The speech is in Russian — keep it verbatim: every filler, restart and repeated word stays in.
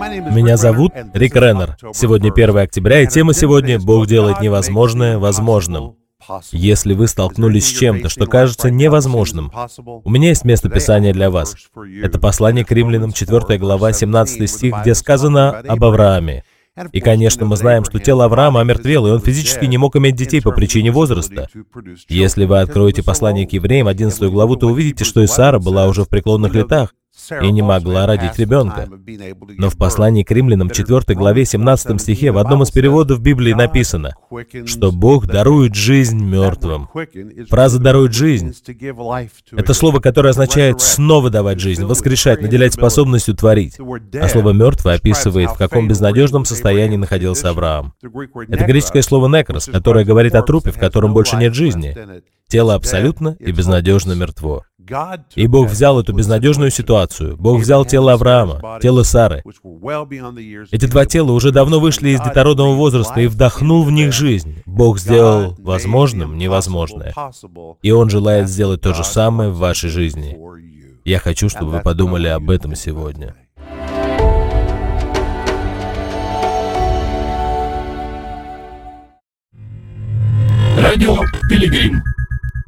Меня зовут Рик Реннер. Сегодня первое октября, и тема сегодня «Бог делает невозможное возможным». Если вы столкнулись с чем-то, что кажется невозможным, у меня есть место Писания для вас. Это послание к Римлянам, четвёртая глава, семнадцатый стих, где сказано об Аврааме. И, конечно, мы знаем, что тело Авраама омертвело, и он физически не мог иметь детей по причине возраста. Если вы откроете послание к Евреям, одиннадцатую главу, то увидите, что и Сара была уже в преклонных летах и не могла родить ребенка. Но в послании к Римлянам, четвёртой главе, семнадцатом стихе, в одном из переводов Библии написано, что Бог дарует жизнь мертвым. Фраза «дарует жизнь» — это слово, которое означает снова давать жизнь, воскрешать, наделять способностью творить. А слово «мертвый» описывает, в каком безнадежном состоянии находился Авраам. Это греческое слово «некрос», которое говорит о трупе, в котором больше нет жизни. Тело абсолютно и безнадежно мертво. И Бог взял эту безнадежную ситуацию. Бог взял тело Авраама, тело Сары. Эти два тела уже давно вышли из детородного возраста и вдохнул в них жизнь. Бог сделал возможным невозможное. И Он желает сделать то же самое в вашей жизни. Я хочу, чтобы вы подумали об этом сегодня. Радио Пилигрим.